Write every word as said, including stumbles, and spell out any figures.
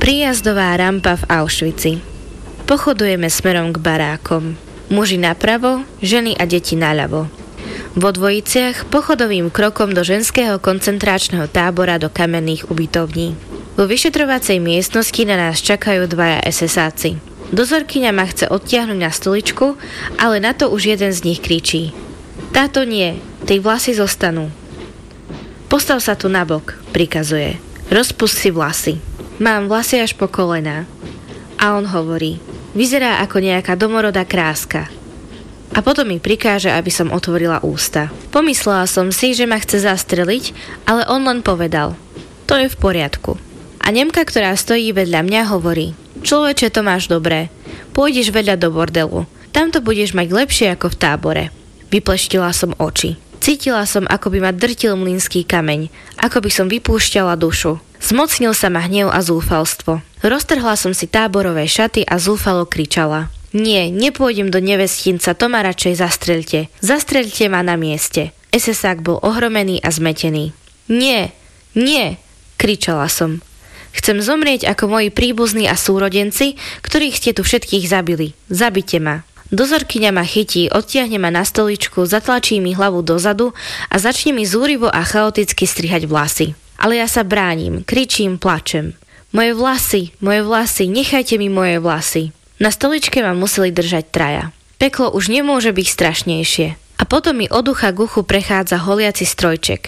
Príjazdová rampa v Auschwitzi. Pochodujeme smerom k barákom. Muži napravo, ženy a deti naľavo. Vo dvojiciach pochodovým krokom do ženského koncentračného tábora do kamenných ubytovní. Vo vyšetrovacej miestnosti na nás čakajú dvaja esesáci. Dozorkyňa ma chce odtiahnuť na stoličku, ale na to už jeden z nich kričí: Táto nie, tej vlasy zostanú. Postav sa tu nabok, prikazuje. Rozpust si vlasy. Mám vlasy až po kolená. A on hovorí: Vyzerá ako nejaká domorodá kráska. A potom mi prikáže, aby som otvorila ústa. Pomyslela som si, že ma chce zastreliť, ale on len povedal: To je v poriadku. A Nemka, ktorá stojí vedľa mňa, hovorí: Človeče, to máš dobré. Pôjdeš vedľa do bordelu. Tam to budeš mať lepšie ako v tábore. Vypleštila som oči. Cítila som, ako by ma drtil mlynský kameň, ako by som vypúšťala dušu. Zmocnil sa ma hnev a zúfalstvo. Roztrhla som si táborové šaty a zúfalo kričala: Nie, nepôjdem do nevestinca, to ma radšej zastreľte. Zastreľte ma na mieste. Esesák bol ohromený a zmetený. Nie, nie, kričala som. Chcem zomrieť ako moji príbuzní a súrodenci, ktorých ste tu všetkých zabili. Zabite ma. Dozorkyňa ma chytí, odtiahne ma na stoličku, zatlačí mi hlavu dozadu a začne mi zúrivo a chaoticky strihať vlasy. Ale ja sa bránim, kričím, plačem. Moje vlasy, moje vlasy, nechajte mi moje vlasy. Na stoličke ma museli držať traja. Peklo už nemôže byť strašnejšie. A potom mi od ucha k uchu prechádza holiaci strojček.